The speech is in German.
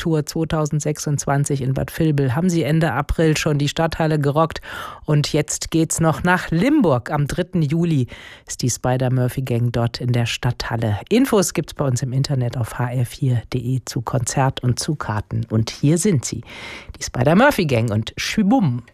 Europatour 2026 in Bad Vilbel haben sie Ende April schon die Stadthalle gerockt und jetzt geht's noch nach Limburg. Am 3. Juli ist die Spider-Murphy-Gang dort in der Stadthalle. Infos gibt's bei uns im Internet auf hr4.de zu Konzert und zu Karten. Und hier sind sie, die Spider-Murphy-Gang und Schwibum.